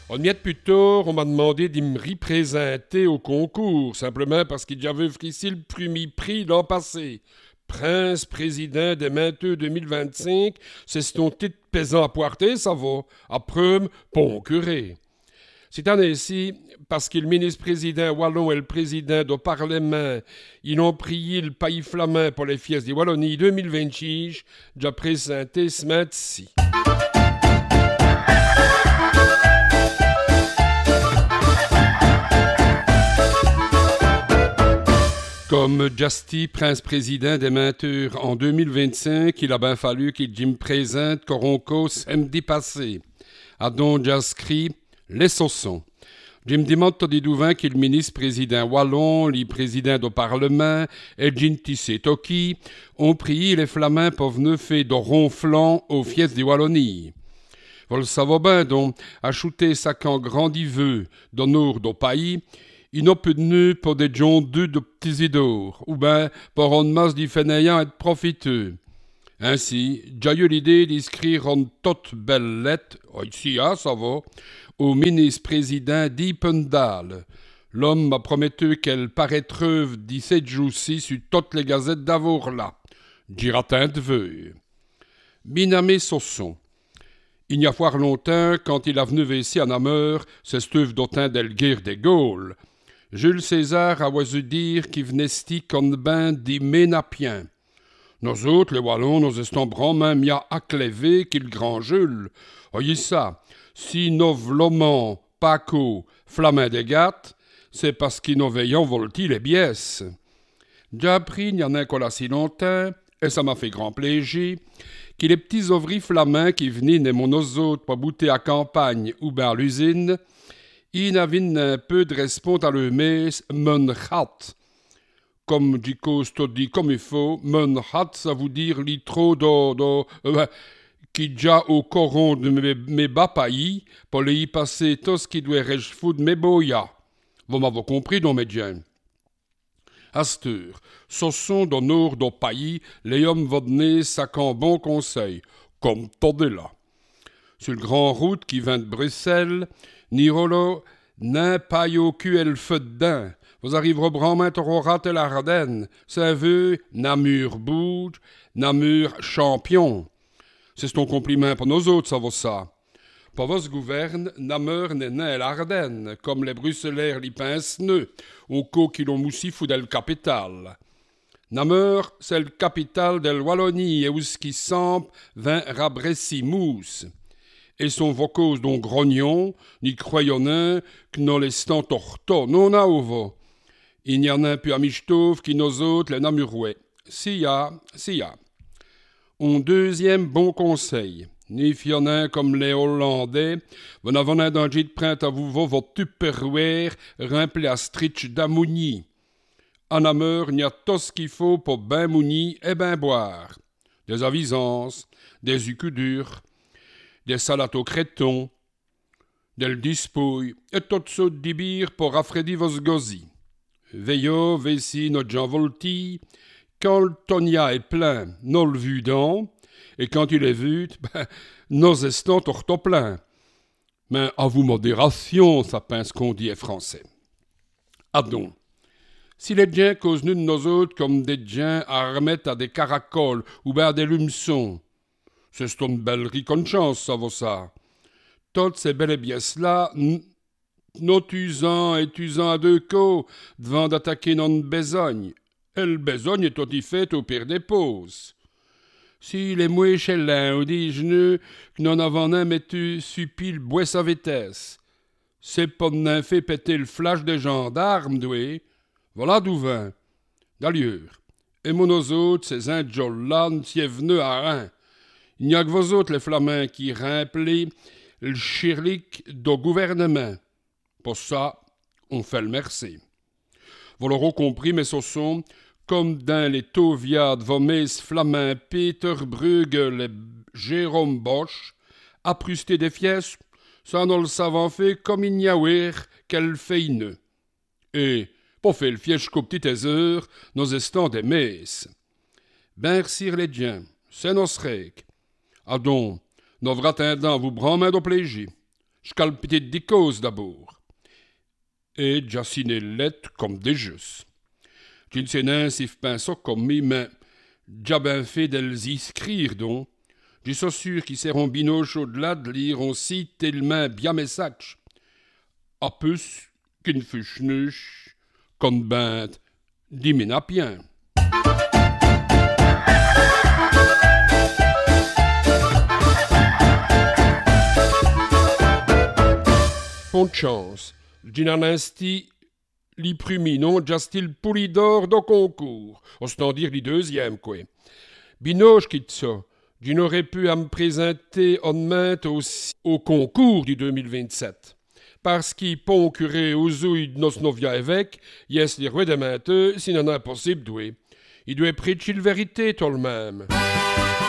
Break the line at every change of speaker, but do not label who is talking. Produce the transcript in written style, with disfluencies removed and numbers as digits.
On y est plus tard, on m'a demandé de me représenter au concours, simplement parce qu'il j'avais frissi le premier prix l'an passé. Prince président des Menteux 2025, c'est ton titre pesant à poirter, ça va. Après, bon curé. Cette année-ci, parce que le ministre-président wallon et le président du Parlement, ils ont prié le pays flamand pour les fiestes de Wallonie 2026, j'ai présenté ce matin-ci. Comme Justy, prince-président des Menteurs en 2025, il a bien fallu qu'il me présente Coronco samedi passé. A donc j'inscrit les saussons. Jim demande des douvins qu'il le ministre-président wallon, le président du Parlement et Gintissé Toki ont prié les Flamands pour venir faire de ronflant aux fiestes de Wallonie. Vous le savez bien, donc, acheter ça quand grandiveux dans nord du pays, il n'a plus de nœuds pour des gens deux de petits idores, ou bien pour une masse de fainéants et de profiteux. Ainsi, j'ai eu l'idée d'écrire une toute belle lettre, ici, ça va, au ministre-président d'Ipendal. L'homme m'a promis qu'elle paraîtrait 17 jours-ci sur toutes les gazettes d'Avour-là. Giratin de vœux. Binamé Sausson. Il n'y a fort longtemps, quand il a venu ici à Namur, c'est steuve d'autant d'Elguire des Gaules. Jules César a oisu dire qu'il venait sti comme ben des Ménapiens. Nous autres, les Wallons, nous estons vraiment mis à accléver qu'il grand Jules. Voyez ça, si nous vlomons, Paco, Flamin des Gattes, c'est parce qu'ils nous veillons volti les biesses. J'ai appris, il y en a encore si longtemps, et ça m'a fait grand plaisir, que les petits ouvriers flamands qui venaient de mon autres pour bouter à campagne ou bien à l'usine, ils avaient un peu de respect à leur messe, mon hat. Comme dit dit comme il faut, mon hat, ça veut dire litro qui déjà au coron de mes bas pays, pour les y passer tout ce qui doit rejouer de mes boyas. Vous m'avez compris, non, mes gens? Astur, ce sont dans nord du pays, les hommes vont donner ça qu'un bon conseil, comme t'es là. Sur le grand route qui vient de Bruxelles, Nirolo, n'a pas eu le feu dedans. Vous arriverez vraiment à rater l'Ardenne. Ça veut Namur bouge, Namur champion. C'est ton compliment pour nous autres, ça vaut ça. Pour vos gouverne, Namur n'est né l'Ardenne, comme les Bruxellaires l'y pincent nœud, au cas qu'ils l'ont moussi fou le capital. Namur, c'est le capital de Wallonie, et où ce qui semble vint rabressi mousse. Et son vocose dont grognon, ni croyonnant, que nous l'estant torto, non a ovo. Il n'y en a un peu à Michtov qui nous autres les Namurouais. Si ya. Un deuxième bon conseil. Ni fionnin comme les Hollandais, vous n'avez un danger de print à vous votre tupperware rempli à stritch d'amouni. En Namur, il y a tout ce qu'il faut pour ben mouni et ben boire. Des avisances, des ucudures, des salades au créton, del dispouille et toutes sortes d'ibires pour rafraîchir vos gozis. Veillot, vessi notre Jean Volti, quand le tonia est plein, nous le vudons, et quand il est vu, nos estons torto plein. Mais à vous modération, ça pince qu'on dit est français. Ah donc, si les gens causent nous de nos autres comme des gens à remettre à des caracoles ou bien à des lumeçons, c'est une belle riconchance, ça vaut ça. Toutes ces belles pièces-là, nos usant et usant à deux coups, devant d'attaquer notre besogne. Et le besogne est tout y fait au pire des pauses. Si les mouches et l'un ou des genoux, que n'en avons un mettu suppi le bois sa vitesse. C'est pas n'en fait péter le flash des gendarmes, doué. Voilà d'où vint. D'ailleurs, et mon autres, ces indjols-là, n'y est venu à rien. Il n'y a que vos autres, les flamands, qui remplissent le chirlic du gouvernement. Pour ça, on fait le merci. Vous l'aurez compris, mes saussons, comme dans les Toviades, vos messes flamands Peter Bruegel et Jérôme Bosch, apprusté des fiesses, ça nous le savons fait comme il n'y a ouir qu'elle fait nœud. Et, pour faire le fiège qu'aux petites heures, nous estons des messes. Ben, sire les diens, c'est nos règles. Ah donc, nous attendons vous branmer au plaisir. j'cal peut-être des causes d'abord. Et j'assiné lettres comme des jeux. Tu ne sais pas si je comme moi, mais j'ai bien fait de les inscrire donc. Je suis sûr qu'ils seront binoches au-delà de lire aussi tellement bien message. A plus qu'une fiche qu'on bint diminapien. Bonne chance. J'inanesti li primi non justil Poulidor do concours. Ostant dire li deuxième, quoi. Binoche quitte ça. Je n'aurais pu à me présenter en main aussi au concours du 2027. Parce qu'il concurrait aux ouilles de nos novia évêques, yes les rois de mainteux, s'il en a possible doué. Il doit prêcher la vérité tout le même.